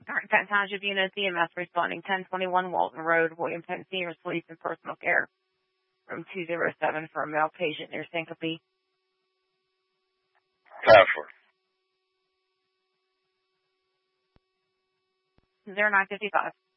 Kent Township units, EMS responding 1021 Walton Road, William Penn Senior Police and Personal Care. Room 207 for a male patient near Syncope. Password. 0955.